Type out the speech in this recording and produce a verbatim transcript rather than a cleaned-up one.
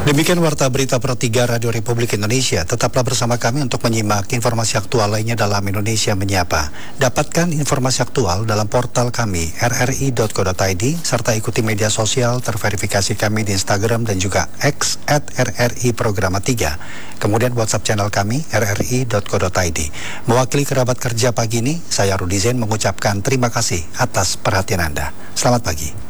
Demikian Warta Berita Pro tiga Radio Republik Indonesia. Tetaplah bersama kami untuk menyimak informasi aktual lainnya dalam Indonesia Menyapa. Dapatkan informasi aktual dalam portal kami r r i dot co dot i d serta ikuti media sosial terverifikasi kami di Instagram dan juga X at r r i programa tiga. Kemudian WhatsApp channel kami r r i dot co dot i d. Mewakili kerabat kerja pagi ini, saya Rudi Zain mengucapkan terima kasih atas perhatian Anda. Selamat pagi.